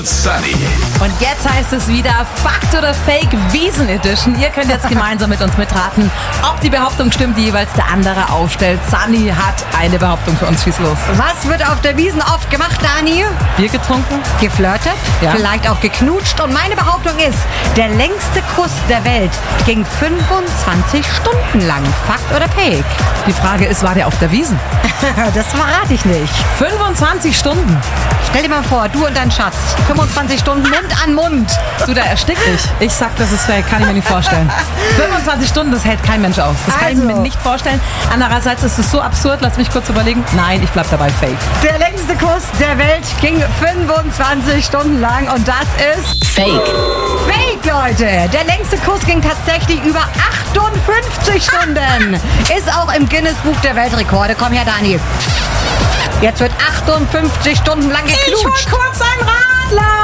Sunny. Und jetzt heißt es wieder Fakt oder Fake Wiesn Edition. Ihr könnt jetzt gemeinsam mit uns mitraten, ob die Behauptung stimmt, die jeweils der andere aufstellt. Sunny hat eine Behauptung für uns. Schieß los. Was wird auf der Wiesn oft gemacht, Dani? Bier getrunken? Geflirtet? Ja. Vielleicht auch geknutscht. Und meine Behauptung ist, der längste Kuss der Welt ging 25 Stunden lang. Fakt oder Fake? Die Frage ist, war der auf der Wiesn? Das verrate ich nicht. 25 Stunden. Stell dir mal vor, du und dein Schatz. 25 Stunden Mund an Mund. Du, der erstickt dich. Ich sag, das ist fake, kann ich mir nicht vorstellen. 25 Stunden, das hält kein Mensch aus. Das kann ich mir nicht vorstellen. Andererseits ist es so absurd, lass mich kurz überlegen. Nein, ich bleib dabei, fake. Der längste Kuss der Welt ging 25 Stunden lang und das ist Fake. Fake, Leute. Der längste Kuss ging tatsächlich über 58 Stunden. Ist auch im Guinness-Buch der Weltrekorde. Komm her, Dani. Jetzt wird 58 Stunden lang geknutscht. Ich hol kurz ein Radler.